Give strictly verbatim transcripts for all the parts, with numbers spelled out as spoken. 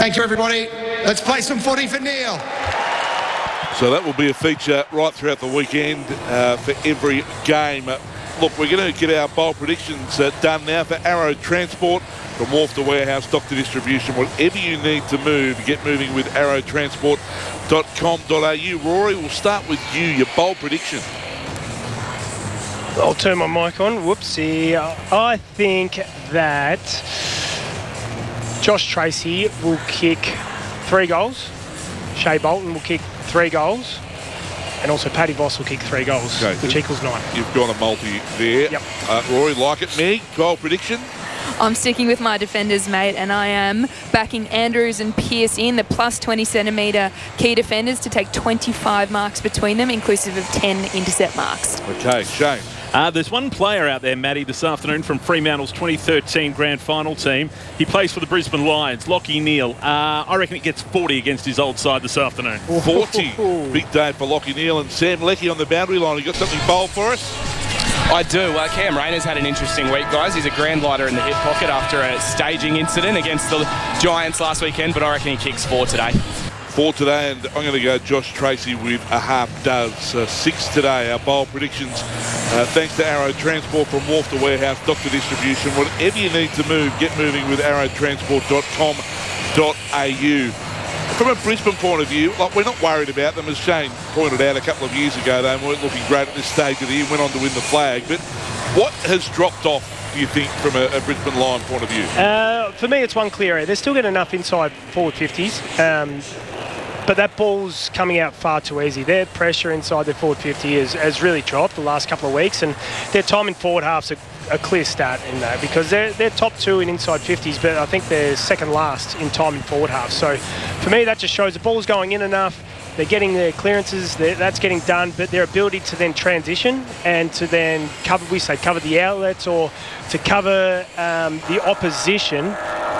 Thank you, everybody. Let's play some footy for Neil. So that will be a feature right throughout the weekend uh, for every game. Uh, look, we're going to get our bowl predictions uh, done now for Arrow Transport. From wharf to warehouse, dock to distribution, whatever you need to move, get moving with arrow transport dot com dot a u. Rory, we'll start with you, your bowl prediction. I'll turn my mic on. Whoopsie. I think that Josh Tracy will kick three goals. Shea Bolton will kick three goals. And also Paddy Voss will kick three goals, okay, which equals nine. You've gone a multi there. Yep. Uh, Rory, like it. Meg, bowl prediction? I'm sticking with my defenders, mate, and I am backing Andrews and Pearce in, the plus twenty centimetre key defenders, to take twenty-five marks between them, inclusive of ten intercept marks. Okay, Shane. Uh, there's one player out there, Matty, this afternoon from Fremantle's twenty thirteen Grand Final team. He plays for the Brisbane Lions, Lachie Neale. Uh, I reckon he gets forty against his old side this afternoon. forty. Big day for Lachie Neale. And Sam Leckie on the boundary line. You got something bold for us? I do. Uh, Cam Rayner's had an interesting week, guys. He's a grand lighter in the hip pocket after a staging incident against the Giants last weekend, but I reckon he kicks four today. Four today, and I'm going to go Josh Tracy with a half does. Uh, six today, our bowl predictions. Uh, thanks to Arrow Transport from wharf to warehouse, dock to distribution. Whatever you need to move, get moving with arrow transport dot com dot a u. From a Brisbane point of view, like, we're not worried about them. As Shane pointed out a couple of years ago, they weren't looking great at this stage of the year, went on to win the flag. But what has dropped off, do you think, from a, a Brisbane Lion point of view? Uh, for me, it's one clear area. They're still getting enough inside forward fifties. Um, But that ball's coming out far too easy. Their pressure inside their forward fifty is, has really dropped the last couple of weeks, and their time in forward half's a, a clear stat in that, because they're, they're top two in inside fifties, but I think they're second last in time in forward half. So for me, that just shows the ball's going in enough. They're getting their clearances, that's getting done, but their ability to then transition and to then cover, we say cover the outlets, or to cover um, the opposition,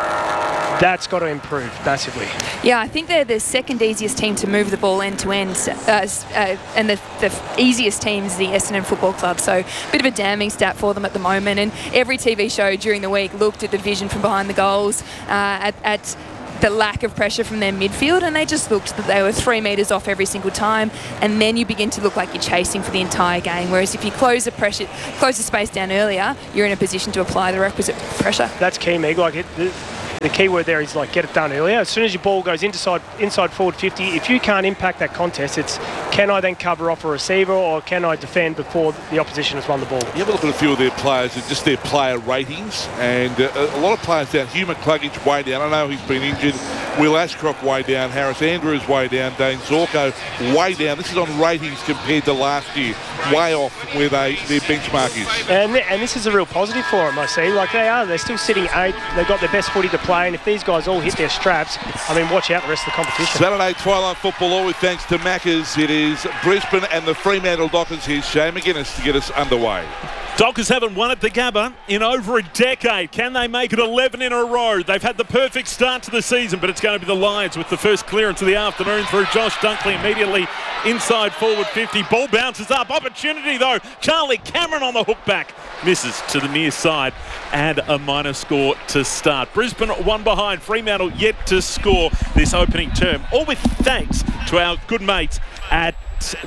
that's got to improve massively. Yeah, I think they're the second easiest team to move the ball end to end, uh, uh, and the, the easiest team is the Essendon Football Club. So a bit of a damning stat for them at the moment. And every T V show during the week looked at the vision from behind the goals, uh, at, at the lack of pressure from their midfield, and they just looked that they were three metres off every single time. And then you begin to look like you're chasing for the entire game. Whereas if you close the pressure, close the space down earlier, you're in a position to apply the requisite pressure. That's key, Meg. Like it. The, The key word there is, like, get it done earlier. As soon as your ball goes inside inside forward fifty, if you can't impact that contest, it's can I then cover off a receiver, or can I defend before the opposition has won the ball? You have a look at a few of their players and just their player ratings, and uh, a lot of players down. Hugh McCluggage way down. I know he's been injured. Will Ashcroft way down. Harris Andrews way down. Dane Zorko way down. This is on ratings compared to last year. Way off where they their benchmark is. And and this is a real positive for them, I see. Like, they are. They're still sitting eight. They've got their best footy to play. And if these guys all hit their straps, I mean, watch out the rest of the competition. Saturday Twilight Football, all with thanks to Macca's. It is Brisbane and the Fremantle Dockers. Here's Shane McGuinness to get us underway. Dockers haven't won at the Gabba in over a decade. Can they make it eleven in a row? They've had the perfect start to the season, but it's going to be the Lions with the first clearance of the afternoon through Josh Dunkley immediately inside forward fifty. Ball bounces up. Opportunity, though. Charlie Cameron on the hook back. Misses to the near side, and a minor score to start. Brisbane one behind. Fremantle yet to score this opening term. All with thanks to our good mates at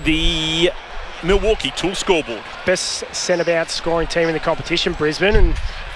the Milwaukee Tool Scoreboard. Best centre-bounce scoring team in the competition, Brisbane, and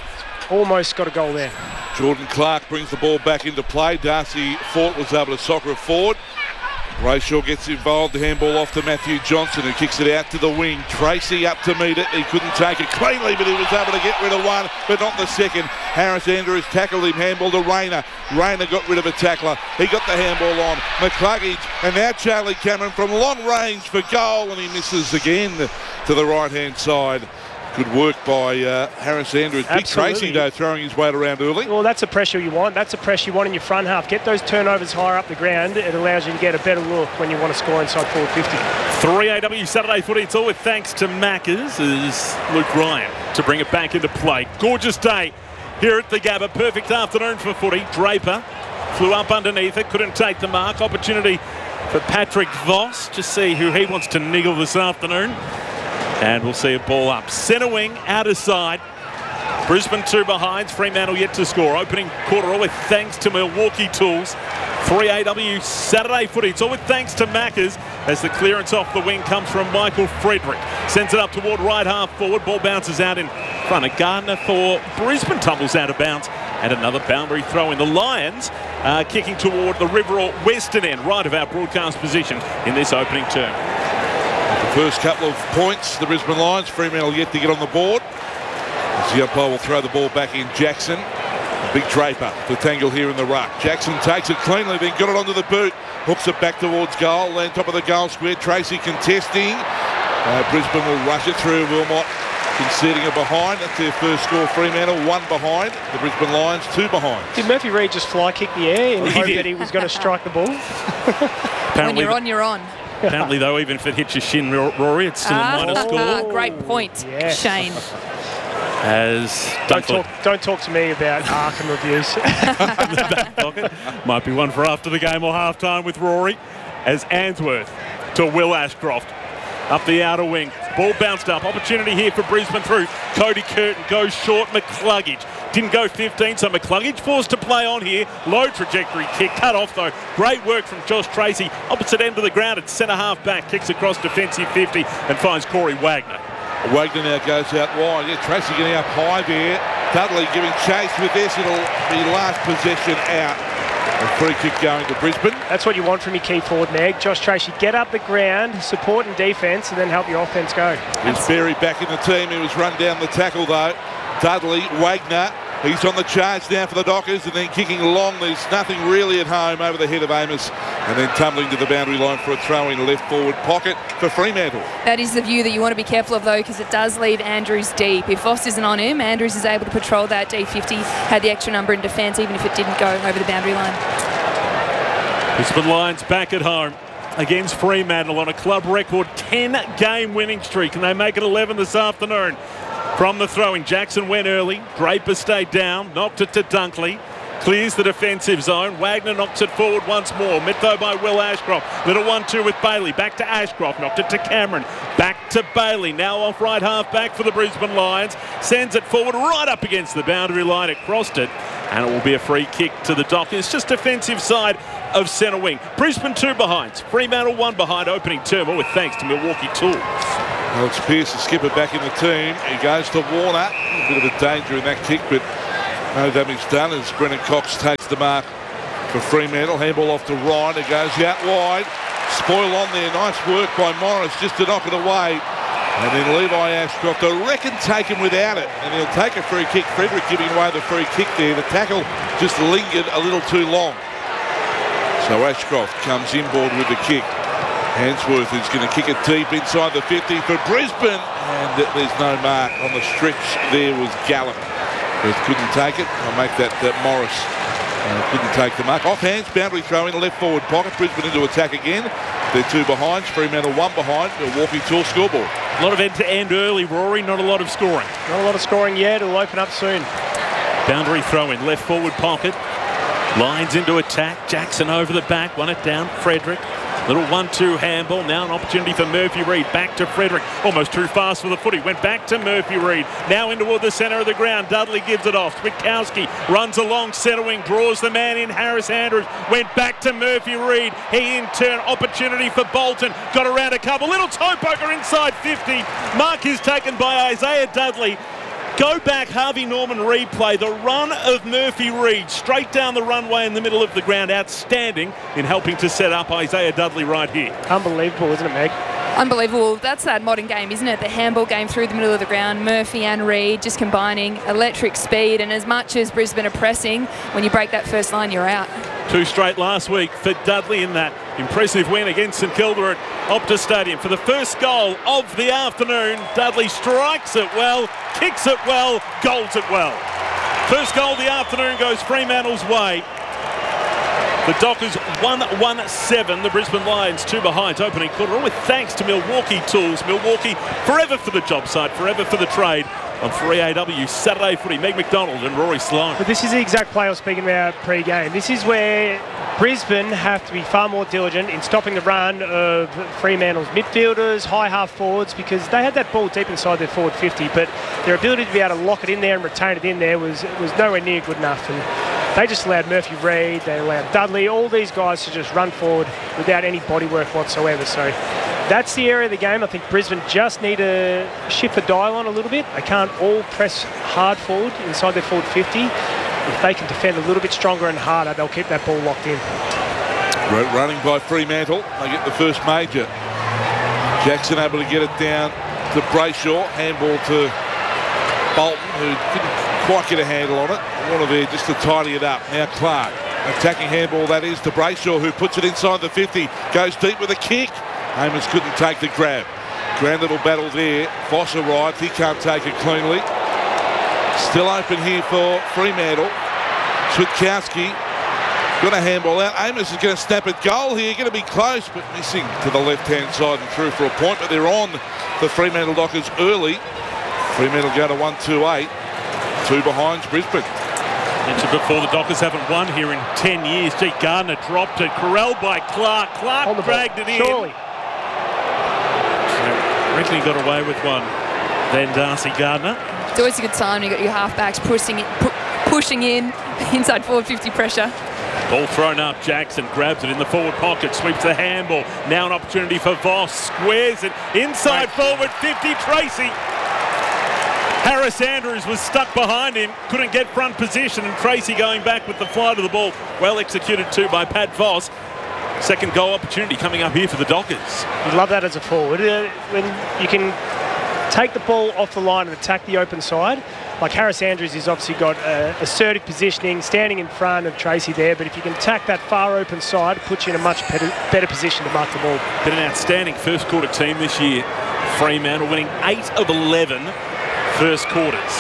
almost got a goal there. Jordan Clark brings the ball back into play. Darcy Fort was able to soccer it forward. Brayshaw gets involved. The handball off to Matthew Johnson, who kicks it out to the wing. Tracy up to meet it. He couldn't take it cleanly, but he was able to get rid of one, but not the second. Harris Andrews tackled him. Handball to Rayner. Rayner got rid of a tackler. He got the handball on. McCluggage, and now Charlie Cameron from long range for goal, and he misses again to the right-hand side. Good work by uh, Harris Andrews. Big Tracy, though, throwing his weight around early. Well, that's the pressure you want. That's the pressure you want in your front half. Get those turnovers higher up the ground. It allows you to get a better look when you want to score inside forward fifty. three A W Saturday footy. It's all with thanks to Macca's. Is Luke Ryan to bring it back into play. Gorgeous day here at the Gabba. Perfect afternoon for footy. Draper flew up underneath it. Couldn't take the mark. Opportunity for Patrick Voss to see who he wants to niggle this afternoon. And we'll see a ball up. Centre wing, outer side. Brisbane two behind. Fremantle yet to score. Opening quarter all with thanks to Milwaukee Tools. three A W Saturday footy. It's all with thanks to Maccas as the clearance off the wing comes from Michael Frederick. Sends it up toward right half forward. Ball bounces out in front of Gardner for Brisbane. Tumbles out of bounds. And another boundary throw in. The Lions uh, kicking toward the Riverall western end, right of our broadcast position in this opening term. The first couple of points, the Brisbane Lions. Fremantle yet to get on the board. As the umpire will throw the ball back in Jackson. Big Draper to tangle here in the ruck. Jackson takes it cleanly, then got it onto the boot. Hooks it back towards goal. Land top of the goal square. Tracy contesting. Uh, Brisbane will rush it through. Wilmot conceding a behind. That's their first score. Fremantle one behind. The Brisbane Lions two behind. Did Murphy Reid just fly kick the air in the He hope did. that he was going to strike the ball? When you're on, you're on. Apparently, though, even if it hits your shin, Rory, it's still a minor Ah, score. great point, Yes. Shane. As Don't Dunkley talk, don't talk to me about Arkham reviews. pocket. Might be one for after the game or half time with Rory. As Answorth to Will Ashcroft. Up the outer wing. Ball bounced up. Opportunity here for Brisbane through. Cody Curtin goes short. McCluggage didn't go fifteen, so McCluggage forced to play on here. Low trajectory kick. Cut off though. Great work from Josh Tracy. Opposite end of the ground at centre half back. Kicks across defensive fifty and finds Corey Wagner. Wagner now goes out wide. Yeah, Tracy getting up high there. Dudley giving chase with this. It'll be last possession out. A free kick going to Brisbane. That's what you want from your key forward, Meg. Josh Tracy, get up the ground, support and defence, and then help your offence go. There's Berry back in the team. He was run down the tackle though. Dudley, Wagner. He's on the charge now for the Dockers and then kicking long. There's nothing really at home over the head of Amos and then tumbling to the boundary line for a throw in left forward pocket for Fremantle. That is the view that you want to be careful of, though, because it does leave Andrews deep. If Voss isn't on him, Andrews is able to patrol that D fifty, had the extra number in defence, even if it didn't go over the boundary line. Brisbane Lions back at home against Fremantle on a club record ten game winning streak. Can they make it eleven this afternoon? From the throwing, Jackson went early. Draper stayed down, knocked it to Dunkley. Clears the defensive zone. Wagner knocks it forward once more. Met though by Will Ashcroft. Little one two with Bailey. Back to Ashcroft. Knocked it to Cameron. Back to Bailey. Now off right half back for the Brisbane Lions. Sends it forward right up against the boundary line. It crossed it. And it will be a free kick to the Dockers. Just defensive side of centre wing. Brisbane two behind. Fremantle one behind. Opening term. All with thanks to Milwaukee Tools. Alex Pearce, the skipper, back in the team. He goes to Warner. A bit of a danger in that kick, but no damage done as Brennan Cox takes the mark for Fremantle. Handball off to Ryan. It goes out wide. Spoil on there. Nice work by Morris just to knock it away. And then Levi Ashcroft, I reckon, take him without it. And he'll take a free kick. Frederick giving away the free kick there. The tackle just lingered a little too long. So Ashcroft comes inboard with the kick. Hansworth is going to kick it deep inside the fifty for Brisbane. And there's no mark on the stretch. There was Gallup. But couldn't take it. I'll make that, that Morris. Uh, couldn't take the mark. Off hands, boundary throw in the left forward pocket. Brisbane into attack again. They're two behind. Fremantle one behind. Milwaukee Tool scoreboard. A lot of end-to-end early, Rory. Not a lot of scoring. Not a lot of scoring yet. It'll open up soon. Boundary throw in left forward pocket. Lines into attack. Jackson over the back. Won it down. Frederick. Little one two handball. Now an opportunity for Murphy Reid. Back to Frederick. Almost too fast for the footy. Went back to Murphy Reid. Now in toward the centre of the ground. Dudley gives it off. Witkowski runs along centre wing. Draws the man in. Harris Andrews. Went back to Murphy Reid. He in turn. Opportunity for Bolton. Got around a couple. Little toe poker inside fifty. Mark is taken by Isaiah Dudley. Go back, Harvey Norman replay. The run of Murphy Reid straight down the runway in the middle of the ground. Outstanding in helping to set up Isaiah Dudley right here. Unbelievable, isn't it, Meg? Unbelievable. That's that modern game, isn't it? The handball game through the middle of the ground. Murphy and Reid just combining electric speed. And as much as Brisbane are pressing, when you break that first line, you're out. Two straight last week for Dudley in that impressive win against St Kilda at Optus Stadium. For the first goal of the afternoon, Dudley strikes it well, kicks it well, goals it well. First goal of the afternoon goes Fremantle's way. The Dockers one one seven, the Brisbane Lions two behind, opening quarter, all with thanks to Milwaukee Tools. Milwaukee forever for the job site, forever for the trade. On three A W Saturday footy, Meg McDonald and Rory Sloane. But this is the exact play I was speaking about pre-game. This is where Brisbane have to be far more diligent in stopping the run of Fremantle's midfielders, high half forwards, because they had that ball deep inside their forward fifty, but their ability to be able to lock it in there and retain it in there was was nowhere near good enough. And they just allowed Murphy Reid, they allowed Dudley, all these guys to just run forward without any bodywork whatsoever. So that's the area of the game. I think Brisbane just need to shift the dial on a little bit. They can't all press hard forward inside their forward fifty. If they can defend a little bit stronger and harder, they'll keep that ball locked in. Running by Fremantle, they get the first major. Jackson able to get it down to Brayshaw, handball to Bolton, who didn't quite get a handle on it. One of there just to tidy it up. Now Clark, attacking handball that is to Brayshaw, who puts it inside the fifty, goes deep with a kick. Amos couldn't take the grab. Grand little battle there. Voss arrived, he can't take it cleanly. Still open here for Fremantle. Switkowski got a handball out. Amos is going to snap at goal here. Going to be close, but missing to the left-hand side and through for a point. But they're on the Fremantle Dockers early. Fremantle go to one two eight. Two behind Brisbane. Mentioned before, the Dockers haven't won here in ten years. G. Gardner dropped it. Corralled by Clark. Clark dragged it in. Surely. Reckon he got away with one. Then Darcy Gardner. It's always a good sign when you've got your halfbacks pushing it, pu- pushing in inside forward fifty pressure. Ball thrown up. Jackson grabs it in the forward pocket, sweeps the handball. Now an opportunity for Voss. Squares it inside forward fifty. Tracy. Harris Andrews was stuck behind him, couldn't get front position, and Tracy going back with the flight of the ball. Well executed too by Pat Voss. Second goal opportunity coming up here for the Dockers. You love that as a forward. Uh, when you can take the ball off the line and attack the open side. Like Harris Andrews has obviously got uh, assertive positioning, standing in front of Tracy there, but if you can attack that far open side, it puts you in a much better, better position to mark the ball. Been an outstanding first quarter team this year. Fremantle winning eight of eleven first quarters.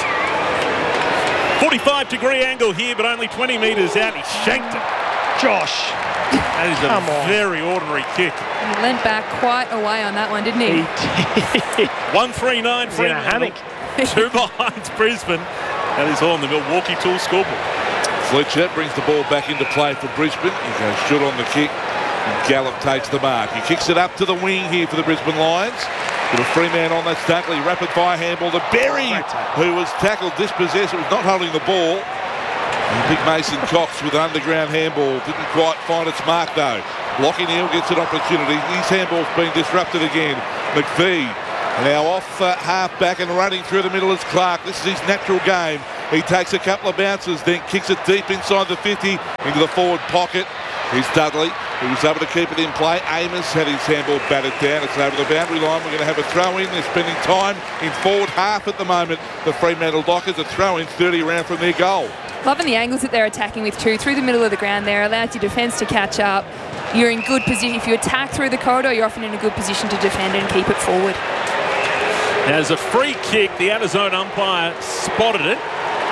forty-five degree angle here, but only twenty metres out. He shanked it. Josh. That is Come a on. very ordinary kick. He leant back quite a way on that one, didn't he? one three nine He's in a hammock. Two behind Brisbane. That is on the Milwaukee Tool scoreboard. Fletcher brings the ball back into play for Brisbane. He goes short on the kick. And Gallup takes the mark. He kicks it up to the wing here for the Brisbane Lions. With a free man on, that's Dunkley. Rapid fire handball to Berry, who was tackled dispossessed. It was not holding the ball. And Big Mason Cox with an underground handball. Didn't quite find its mark though. Lockie Neal gets an opportunity. His handball's been disrupted again. McVee now off uh, half back and running through the middle is Clark. This is his natural game. He takes a couple of bounces, then kicks it deep inside the fifty into the forward pocket. Here's Dudley, who was able to keep it in play. Amos had his handball batted down. It's over the boundary line. We're going to have a throw in. They're spending time in forward half at the moment. The Fremantle Dockers, a throw in thirty around from their goal. Loving the angles that they're attacking with too, through the middle of the ground there, allows your defence to catch up. You're in good position. If you attack through the corridor, you're often in a good position to defend and keep it forward. As a free kick, the out of zone umpire spotted it.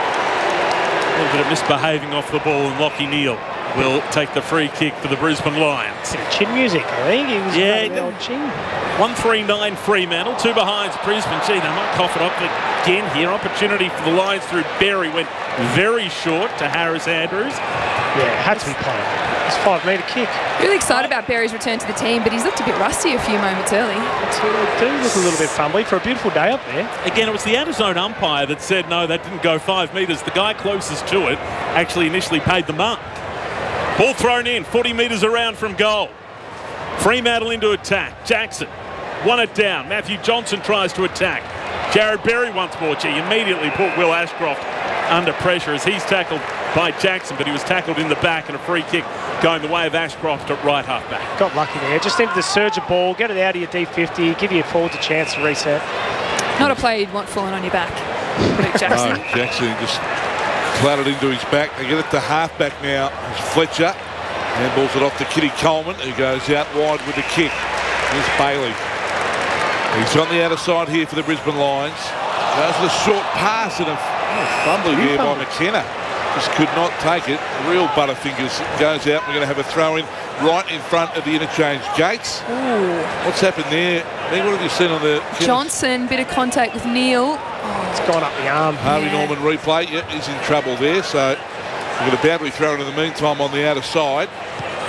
A little bit of misbehaving off the ball, and Lockie Neal will take the free kick for the Brisbane Lions. Chin music, I think. He was Yeah, playing the old chin. one three nine Fremantle, two behind Brisbane. Gee, they might cough it up again here. Opportunity for the Lions through Berry. Went very short to Harris Andrews. Yeah, had to be played. It's a five metre kick. Really excited about Berry's return to the team, but he's looked a bit rusty a few moments early. It's, it does look a little bit fumbly for a beautiful day up there. Again, it was the out of zone umpire that said no, that didn't go five metres. The guy closest to it actually initially paid the mark. Ball thrown in, forty metres around from goal. Fremantle into attack. Jackson won it down. Matthew Johnson tries to attack. Jared Berry once more. Gee, immediately put Will Ashcroft under pressure as he's tackled by Jackson, but he was tackled in the back, and a free kick going the way of Ashcroft at right half back. Got lucky there. Just needed to surge a ball, get it out of your D fifty, give your forwards a chance to reset. Not a player you'd want falling on your back. Luke Jackson. No, Jackson just clouded into his back. They get it to half back now. It's Fletcher. Handballs it off to Kitty Coleman, who goes out wide with the kick. Here's Bailey. He's on the outer side here for the Brisbane Lions. Goes with a short pass and a oh, fumble here by McKenna. Just could not take it. Real butterfingers goes out. We're going to have a throw in right in front of the interchange gates. Ooh. What's happened there? Lee, what have you seen on the... Johnson, bit of contact with Neal. It's gone up the arm. Harvey Yeah. Norman replay. Yep, he's in trouble there. So we've got a boundary throw in in the meantime on the outer side.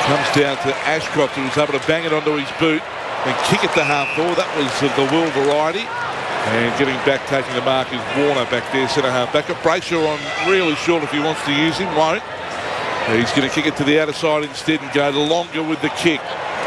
Comes down to Ashcroft, who was able to bang it onto his boot and kick it to half forward. That was of the Will variety. And getting back, taking the mark is Warner back there, centre half back. Brayshaw on really short if he wants to use him, won't. He's going to kick it to the outer side instead and go longer with the kick.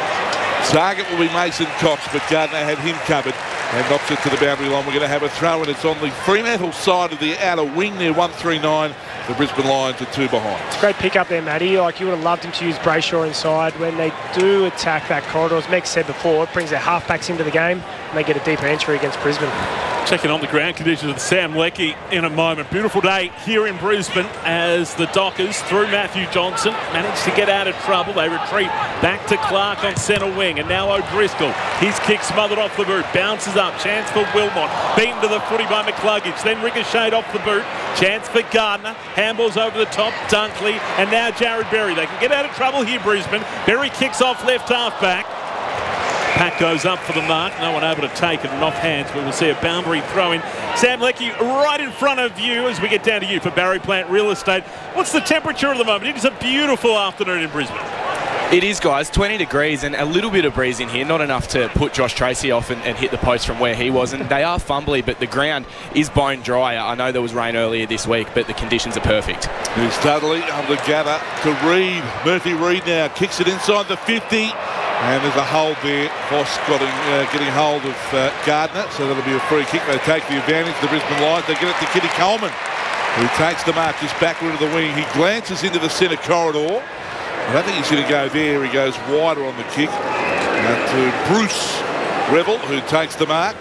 Target will be Mason Cox, but Gardner had him covered and knocks it to the boundary line. We're going to have a throw, and it's on the Fremantle side of the outer wing there, one three nine. The Brisbane Lions are two behind. It's a great pick up there, Matty. Like, you would have loved him to use Brayshaw inside. When they do attack that corridor, as Meg said before, it brings their halfbacks into the game and they get a deeper entry against Brisbane. Checking on the ground conditions with Sam Leckie in a moment. Beautiful day here in Brisbane as the Dockers, through Matthew Johnson, managed to get out of trouble. They retreat back to Clark on centre wing, and now O'Driscoll. His kick smothered off the boot, bounces up, chance for Wilmot, beaten to the footy by McCluggage, then ricocheted off the boot, chance for Gardner, handballs over the top, Dunkley, and now Jared Berry. They can get out of trouble here, Brisbane. Berry kicks off left half back. Pack goes up for the mark. No one able to take it, and off hands. We will see a boundary throw in. Sam Leckie right in front of you as we get down to you for Barry Plant Real Estate. What's the temperature at the moment? It is a beautiful afternoon in Brisbane. It is, guys. twenty degrees and a little bit of breeze in here. Not enough to put Josh Tracy off and, and hit the post from where he was. And they are fumbly, but the ground is bone dry. I know there was rain earlier this week, but the conditions are perfect. He's totally able to gather to Reid. Murphy Reid now kicks it inside the fifty. And there's a hold there. Voss got him, uh, getting hold of uh, Gardner, so that'll be a free kick. They take the advantage, the Brisbane Lions. They get it to Kitty Coleman, who takes the mark just backward of the wing. He glances into the centre corridor. I don't think he's going to go there. He goes wider on the kick. Uh, to Bruce Revel, who takes the mark.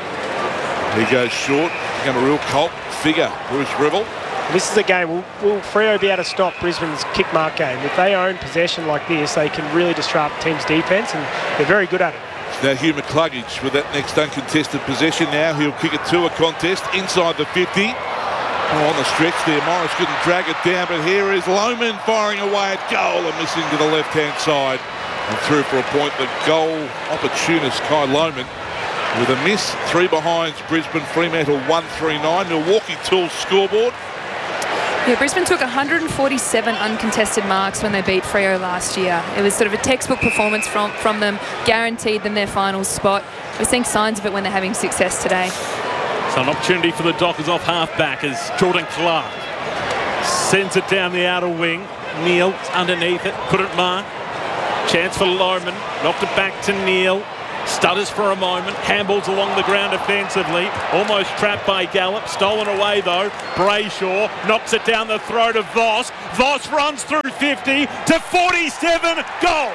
He goes short. Become a real cult figure, Bruce Revel. This is a game, will, will Freo be able to stop Brisbane's kick mark game? If they own possession like this, they can really disrupt teams' defence, and they're very good at it. Now Hugh McCluggage with that next uncontested possession now. He'll kick it to a contest inside the fifty. Oh, on the stretch there, Morris couldn't drag it down, but here is Lohman firing away at goal and missing to the left-hand side. And through for a point, the goal opportunist, Kai Lohman, with a miss. Three behinds, Brisbane, Fremantle one three nine. Milwaukee Tools scoreboard. Yeah, Brisbane took one hundred forty-seven uncontested marks when they beat Freo last year. It was sort of a textbook performance from, from them, guaranteed them their final spot. We're seeing signs of it when they're having success today. So an opportunity for the Dockers off half-back as Jordan Clark sends it down the outer wing. Neal underneath it, couldn't mark. Chance for Lohman, knocked it back to Neal. Stutters for a moment, handballs along the ground offensively, almost trapped by Gallup, stolen away though. Brayshaw knocks it down the throat of Voss. Voss runs through fifty to forty-seven, goal!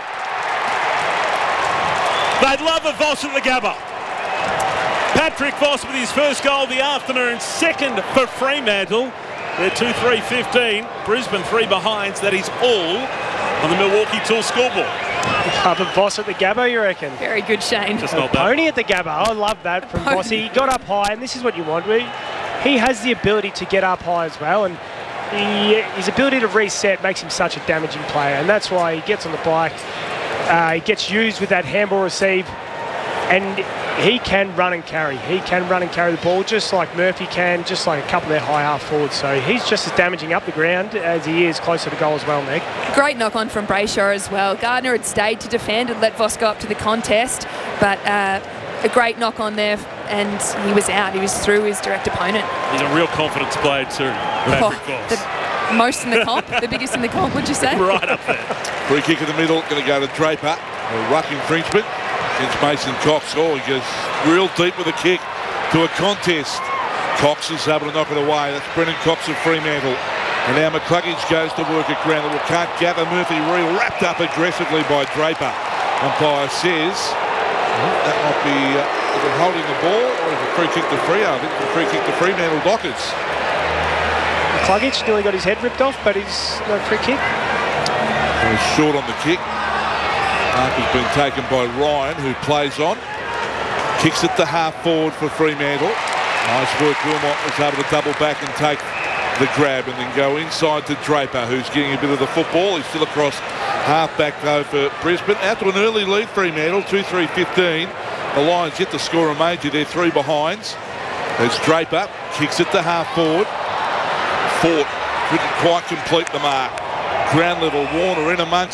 They'd love a Voss at the Gabba. Patrick Voss with his first goal of the afternoon, second for Fremantle. They're two three fifteen, Brisbane three behinds. That is all on the Milwaukee Tool scoreboard. Up a Voss at the Gabba, you reckon? Very good, Shane. Just A not bad. pony at the Gabba. I love that from Voss. He got up high, and this is what you want. He has the ability to get up high as well, and he, his ability to reset makes him such a damaging player, and that's why he gets on the bike. Uh, he gets used with that handball receive, and he can run and carry. He can run and carry the ball just like Murphy can, just like a couple of their high half forwards. So he's just as damaging up the ground as he is closer to goal as well, Meg. Great knock on from Brayshaw as well. Gardner had stayed to defend and let Voss go up to the contest, but uh, a great knock on there, and he was out. He was through his direct opponent. He's a real confidence player too, Patrick Oh, Voss. the most in the comp, the biggest in the comp, would you say? Right up there. Free kick in the middle, going to go to Draper. A ruck infringement against Mason Cox. Oh, he goes real deep with a kick to a contest. Cox is able to knock it away. That's Brennan Cox of Fremantle. And now McCluggage goes to work at ground level. Can't gather. Murphy Reid wrapped up aggressively by Draper. Umpire says well, that might be uh, is it holding the ball or is it free kick to Freo? I think it's a free kick to Fremantle Dockers. McCluggage nearly got his head ripped off, but he's no free kick. He's short on the kick. Mark has been taken by Ryan, who plays on. Kicks it to half forward for Fremantle. Nice work. Wilmot was able to double back and take the grab and then go inside to Draper, who's getting a bit of the football. He's still across half back though for Brisbane. Out to an early lead, Fremantle, two three fifteen. The Lions yet to score a major. They're three behinds. There's Draper, kicks it to half forward. Fort couldn't quite complete the mark. Ground level, Warner in amongst it.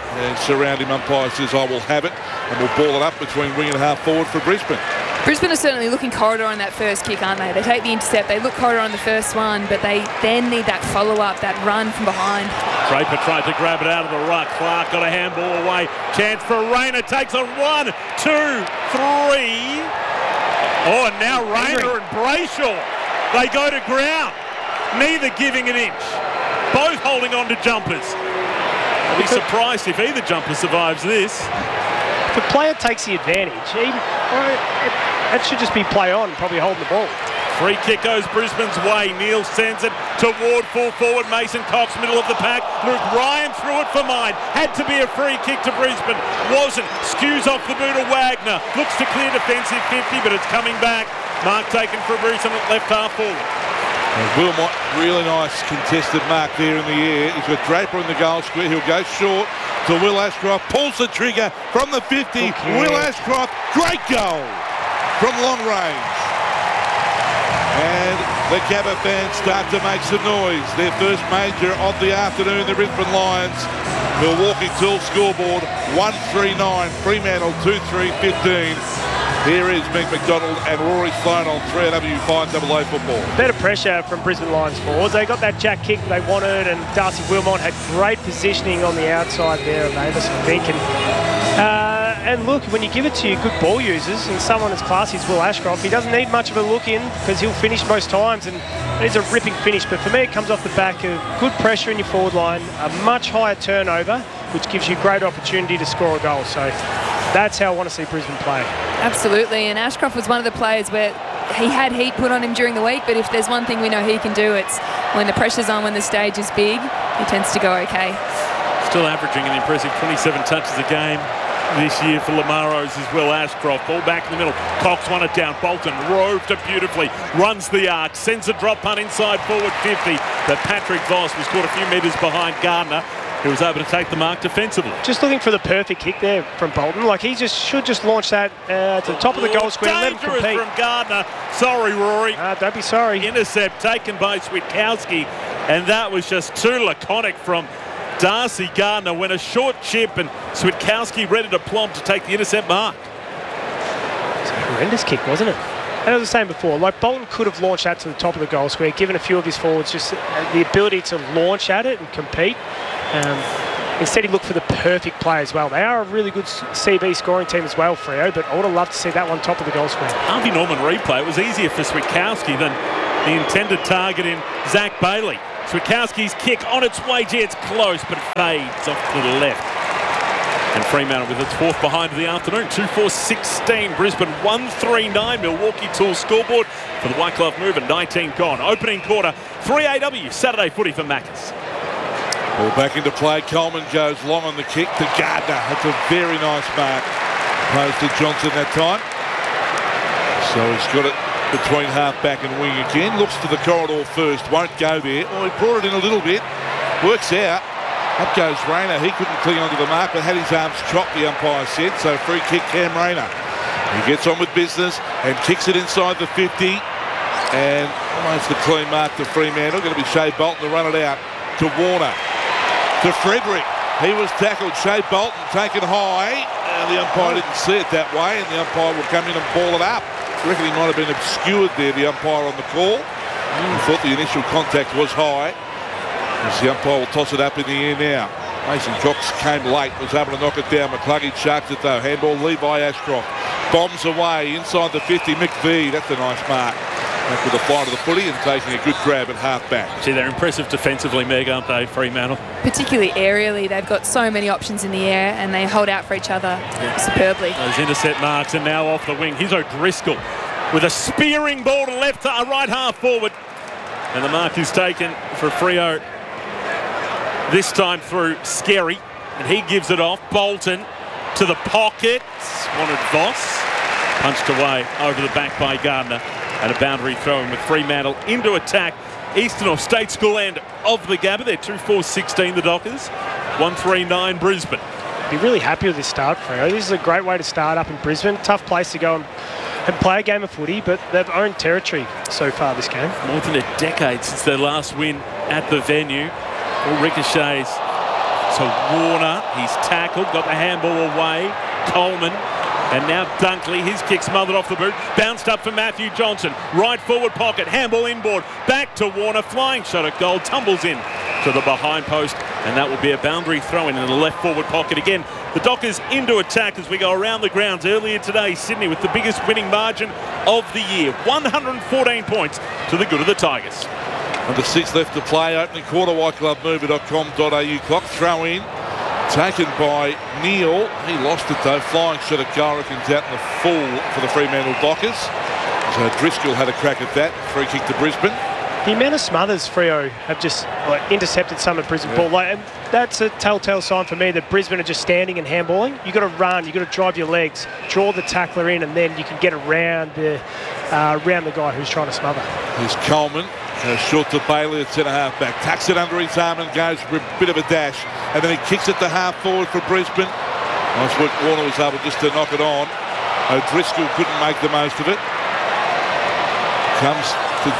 And surrounding umpire says, I will have it. And we'll ball it up between wing and half forward for Brisbane. Brisbane are certainly looking corridor on that first kick, aren't they? They take the intercept, they look corridor on the first one, but they then need that follow-up, that run from behind. Draper tried to grab it out of the ruck. Clark got a handball away. Chance for Rayner. Takes on one, two, three. Oh, and now Rayner and Brayshaw. They go to ground. Neither giving an inch. Both holding on to jumpers. I'll be surprised if either jumper survives this. The player takes the advantage. He, well, it, that should just be play on, probably holding the ball. Free kick goes Brisbane's way. Neil sends it toward full forward. Mason Cox, middle of the pack. Luke Ryan threw it for mine. Had to be a free kick to Brisbane. Wasn't. Skews off the boot of Wagner. Looks to clear defensive fifty, but it's coming back. Mark taken for Brisbane at left half forward. Wilmot, really nice contested mark there in the air. He's got Draper in the goal square. He'll go short to Will Ashcroft. Pulls the trigger from the fifty. Okay. Will Ashcroft, great goal from long range. And the Gabba fans start to make some noise. Their first major of the afternoon, the Brisbane Lions. Milwaukee Tool scoreboard, one three nine. Fremantle, two three fifteen. Here is Mick McDonald and Rory Sloan on three R W five A A football. Better pressure from Brisbane Lions forwards. They got that jack kick they wanted, and Darcy Wilmot had great positioning on the outside there of Avis, I think. And, uh, and look, when you give it to your good ball users and someone as classy as Will Ashcroft, he doesn't need much of a look in because he'll finish most times, and it's a ripping finish. But for me, it comes off the back of good pressure in your forward line, a much higher turnover, which gives you great opportunity to score a goal. So that's how I want to see Brisbane play. Absolutely, and Ashcroft was one of the players where he had heat put on him during the week, but if there's one thing we know he can do, it's when the pressure's on, when the stage is big, he tends to go okay. Still averaging an impressive twenty-seven touches a game this year for Lamaros as well. Ashcroft, ball back in the middle. Cox won it down. Bolton roved it beautifully. Runs the arc. Sends a drop punt inside forward fifty. But Patrick Voss was caught a few metres behind Gardner, who was able to take the mark defensively. Just looking for the perfect kick there from Bolton. Like, he just should just launch that uh, to the top of the goal square and let him Dangerous compete. from Gardner. Sorry, Rory. Uh, don't be sorry. Intercept taken by Switkowski, and that was just too laconic from Darcy Gardner when a short chip and Switkowski ready to plump to take the intercept mark. It's a horrendous kick, wasn't it? And as I was saying before, like, Bolton could have launched that to the top of the goal square, given a few of his forwards just the ability to launch at it and compete. Um, instead, he looked for the perfect play as well. They are a really good C B scoring team as well, Freo, but I would have loved to see that one top of the goal square. Harvey Norman replay. It was easier for Switkowski than the intended target in Zach Bailey. Switkowski's kick on its way, gee, it's close, but it fades off to the left. And Fremantle with its fourth behind of the afternoon. two four sixteen. Brisbane one three nine. Milwaukee Tool scoreboard for the White Glove move at nineteen gone. Opening quarter, three A W, Saturday footy for Macca's. Ball back into play. Coleman goes long on the kick to Gardner. That's a very nice mark. Opposed to Johnson that time. So he's got it between half-back and wing again. Looks to the corridor first. Won't go there. Oh, he brought it in a little bit. Works out. Up goes Rayner. He couldn't cling onto the mark, but had his arms chopped, the umpire said. So free kick, Cam Rayner. He gets on with business and kicks it inside the fifty. And almost the clean mark to Fremantle. Going to be Shea Bolton to run it out to Warner. To Frederick. He was tackled. Shea Bolton taken high. And the umpire didn't see it that way. And the umpire will come in and ball it up. I reckon he might have been obscured there, the umpire on the call. He thought the initial contact was high. As the umpire will toss it up in the air now. Mason Cox came late, was able to knock it down. McCluggage sharks it though. Handball Levi Ashcroft. Bombs away inside the fifty. McVee, that's a nice mark. Back with the fly to the footy and taking a good grab at half-back. Gee, they're impressive defensively, Meg, aren't they, Fremantle? Particularly aerially, they've got so many options in the air and they hold out for each other superbly. Those intercept marks are now off the wing. Here's O'Driscoll with a spearing ball to left, uh, right half forward. And the mark is taken for Freo. This time through Skerry. And he gives it off. Bolton to the pocket. Wanted Voss. Punched away over the back by Gardner. And a boundary throw in with Fremantle into attack. Eastern or State School end of the Gabba. They're two four sixteen, the Dockers. one three nine Brisbane. Be really happy with this start, Freo. This is a great way to start up in Brisbane. Tough place to go and, and play a game of footy, but they've owned territory so far this game. More than a decade since their last win at the venue. All ricochets to Warner. He's tackled, got the handball away. Coleman. And now Dunkley, his kick smothered off the boot. Bounced up for Matthew Johnson. Right forward pocket, handball inboard. Back to Warner, flying shot at goal. Tumbles in to the behind post. And that will be a boundary throw in in the left forward pocket again. The Dockers into attack as we go around the grounds. Earlier today, Sydney with the biggest winning margin of the year. one hundred fourteen points to the good of the Tigers. Under six left to play. Opening quarter, white glove mover dot com dot a u. Clock throw in. Taken by Neal. He lost it though. Flying shot at goal. Comes out in the full for the Fremantle Dockers. So Driscoll had a crack at that. Free kick to Brisbane. The amount of smothers Freo have just like, intercepted some of Brisbane Yeah. ball. Like, and that's a telltale sign for me that Brisbane are just standing and handballing. You've got to run, you've got to drive your legs, draw the tackler in, and then you can get around the, uh, around the guy who's trying to smother. Here's Coleman. Goes short to Bailey at centre half back. Tucks it under his arm and goes for a bit of a dash. And then he kicks it to half forward for Brisbane. Nice work. Warner was able just to knock it on. O'Driscoll couldn't make the most of it. Comes to...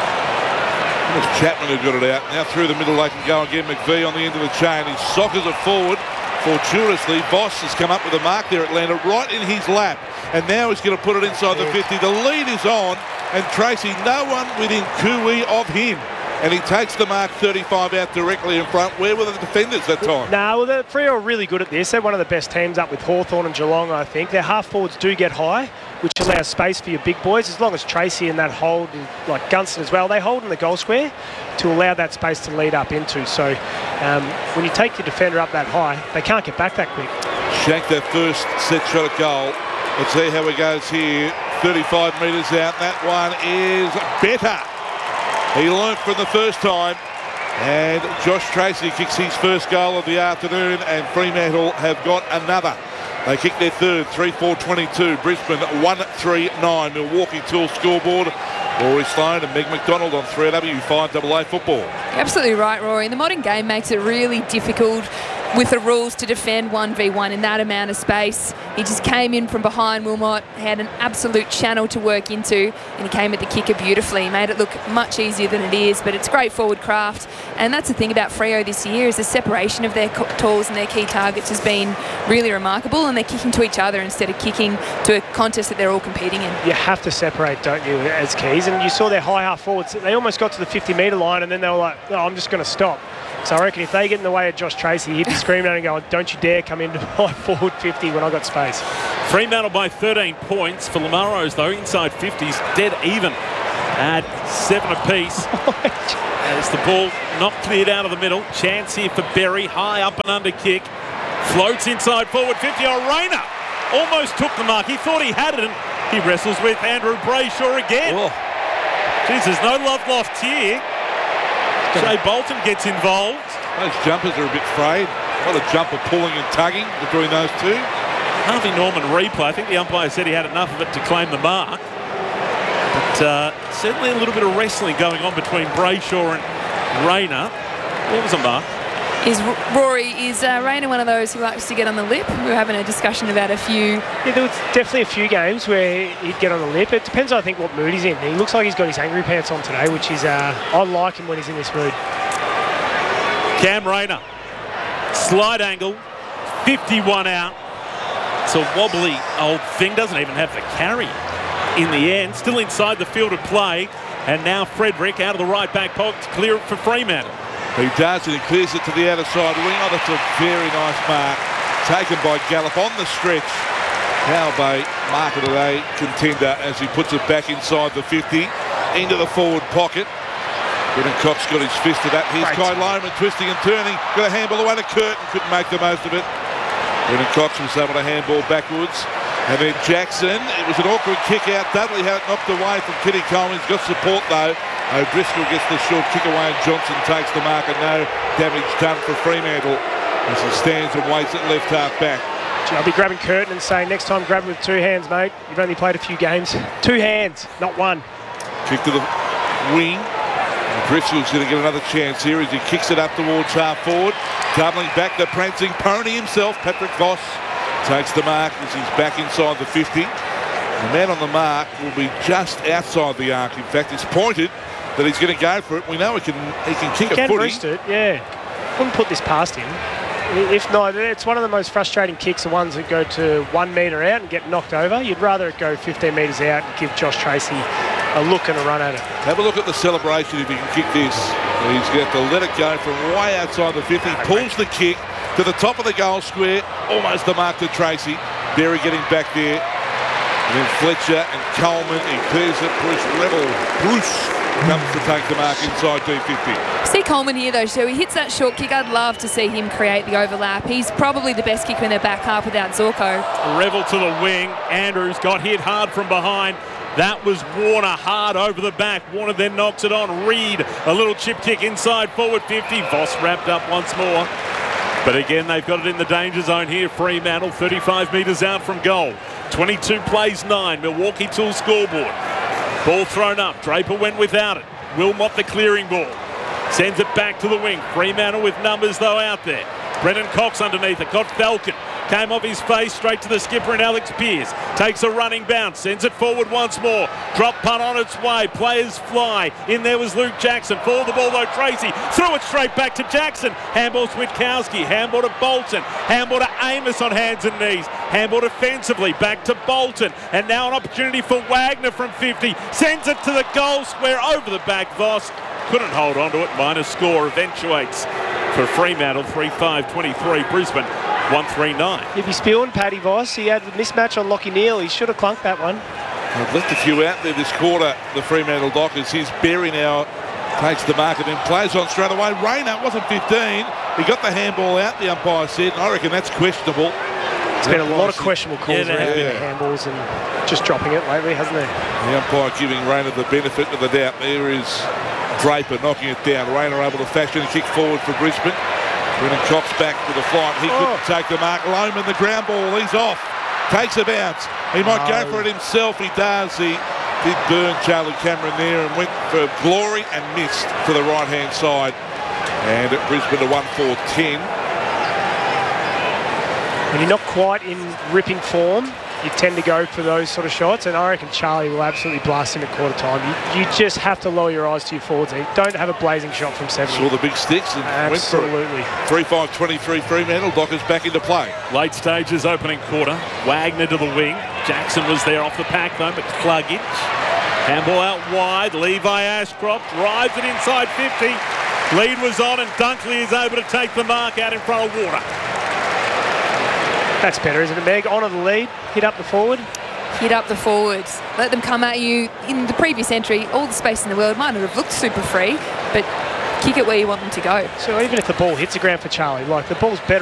It was Chapman who got it out. Now through the middle they can go again. McVie on the end of the chain. He sockers it forward. Fortuitously, Voss has come up with a mark there. It landed right in his lap. And now he's going to put it inside the fifty. The lead is on. And Tracy, no one within cooey of him. And he takes the mark thirty-five out directly in front. Where were the defenders that time? No, well, the Freo are really good at this. They're one of the best teams up with Hawthorn and Geelong, I think. Their half forwards do get high, which allows space for your big boys. As long as Tracy and that hold, and like Gunston as well, they hold in the goal square to allow that space to lead up into. So um, when you take your defender up that high, they can't get back that quick. Shanked that first set shot at goal. Let's see how it goes here. thirty-five metres out. That one is better. He learnt from the first time. And Josh Tracy kicks his first goal of the afternoon, and Fremantle have got another. They kick their third, three four twenty-two. Brisbane one three nine. Milwaukee Tool scoreboard. Rory Sloane and Meg McDonald on three W five A A football. Absolutely right, Rory. The modern game makes it really difficult with the rules to defend one v one in that amount of space. He just came in from behind Wilmot, had an absolute channel to work into, and he came at the kicker beautifully. He made it look much easier than it is, but it's great forward craft. And that's the thing about Freo this year, is the separation of their tools and their key targets has been really remarkable, and they're kicking to each other instead of kicking to a contest that they're all competing in. You have to separate, don't you, as keys? And you saw their high half forwards. They almost got to the fifty metre line, and then they were like, no, I'm just going to stop. So I reckon if they get in the way of Josh Tracy, he'd be screaming out and going, don't you dare come into my forward fifty when I got space. Fremantle by thirteen points. For Lamaros, though, inside fifties, dead even at seven apiece. As the ball not cleared out of the middle. Chance here for Berry. High up and under kick. Floats inside forward fifty. Oh, Rayner almost took the mark. He thought he had it, and he wrestles with Andrew Brayshaw again. Oh. Jeez, there's no love lost here. Jay Bolton gets involved. Those jumpers are a bit frayed. A lot of jumper pulling and tugging between those two. Harvey Norman replay. I think the umpire said he had enough of it to claim the mark. But uh, certainly a little bit of wrestling going on between Brayshaw and Rayner. What was a mark? Is Rory, is uh, Rayner one of those who likes to get on the lip? We were having a discussion about a few. Yeah, there was definitely a few games where he'd get on the lip. It depends, I think, what mood he's in. He looks like he's got his angry pants on today, which is, uh, I like him when he's in this mood. Cam Rayner. Slide angle. fifty-one out. It's a wobbly old thing. Doesn't even have the carry in the end. Still inside the field of play. And now Frederick out of the right back pocket to clear it for Fremantle. He does, and he clears it to the outer side wing. Oh, that's a very nice mark. Taken by Gallup on the stretch. Cow Bay, mark of the day contender as he puts it back inside the fifty. Into the forward pocket. Brennan Cox got his fist to that. Here's Great. Kai Loman twisting and turning. Got a handball away to Curtin. Couldn't make the most of it. Brennan Cox was able to handball backwards. And then Jackson. It was an awkward kick out. Dudley had it knocked away from Kitty Coleman. He's got support though. O'Driscoll gets the short kick away and Johnson takes the mark, and no damage done for Fremantle as he stands and waits at left half back. Gee, I'll be grabbing Curtin and saying, next time grab him with two hands, mate. You've only played a few games. Two hands, not one. Kick to the wing. O'Driscoll's going to get another chance here as he kicks it up towards half forward. Doubling back the prancing pony himself, Patrick Voss, takes the mark as he's back inside the fifty. The man on the mark will be just outside the arc. In fact, it's pointed that he's going to go for it. We know he can he can kick He a can footy. roost it, yeah. Wouldn't put this past him. If not, it's one of the most frustrating kicks, the ones that go to one metre out and get knocked over. You'd rather it go fifteen metres out and give Josh Tracy a look and a run at it. Have a look at the celebration if he can kick this. He's got to let it go from way outside the fifty. Pulls the kick to the top of the goal square, almost the mark to Tracy. Berry getting back there. And then Fletcher and Coleman, he clears it. Bruce Revel. Bruce comes to take the mark inside D fifty. See Coleman here though, so he hits that short kick. I'd love to see him create the overlap. He's probably the best kicker in their back half without Zorko. Revel to the wing. Andrews got hit hard from behind. That was Warner hard over the back. Warner then knocks it on. Reed, a little chip kick inside forward fifty. Voss wrapped up once more. But again, they've got it in the danger zone here. Fremantle, thirty-five metres out from goal. twenty-two plays nine. Milwaukee to scoreboard. Ball thrown up. Draper went without it. Wilmot the clearing ball. Sends it back to the wing. Fremantle with numbers though out there. Brennan Cox underneath it. Got Falcon. Came off his face straight to the skipper and Alex Pearce. Takes a running bounce. Sends it forward once more. Drop punt on its way. Players fly. In there was Luke Jackson. For the ball though Tracy. Threw it straight back to Jackson. Handball to Witkowski. Handball to Bolton. Handball to Amos on hands and knees. Handball defensively. Back to Bolton. And now an opportunity for Wagner from fifty. Sends it to the goal square over the back. Voss couldn't hold on to it. Minus score eventuates for Fremantle. three five twenty-three. Brisbane one three nine. He'd be spewing Paddy Voss. He had a mismatch on Lockie Neal. He should have clunked that one. They've left a few out there this quarter, the Fremantle Dockers. Here's Berry now, takes the mark and then plays on straight away. Rayner wasn't fifteen. He got the handball out, the umpire said. I reckon that's questionable. There's been a lot of questionable calls Yeah, around yeah. the handballs and just dropping it lately, hasn't there? The umpire giving Rayner the benefit of the doubt. There is Draper knocking it down. Rayner able to fashion a kick forward for Brisbane. Brennan Cox back with a flight. He couldn't Oh. take the mark. Loman, the ground ball, he's off. Takes a bounce. He might go No. for it himself. He does. He did burn Charlie Cameron there and went for glory and missed to the right-hand side. And at Brisbane to one four ten. When you're not quite in ripping form, you tend to go for those sort of shots, and I reckon Charlie will absolutely blast him at quarter time. You, you just have to lower your eyes to your forwards. You don't have a blazing shot from seventy. Saw the big sticks and went for it. Absolutely. three five twenty-three Fremantle. Dockers back into play. Late stages opening quarter. Wagner to the wing. Jackson was there off the pack though, McCluggage. Handball out wide. Levi Ashcroft drives it inside fifty. Lead was on and Dunkley is able to take the mark out in front of Warner. That's better, isn't it, Meg? Honour the lead, hit up the forward. Hit up the forwards. Let them come at you. In the previous entry, all the space in the world might not have looked super free, but kick it where you want them to go. So even if the ball hits the ground for Charlie, like the ball's better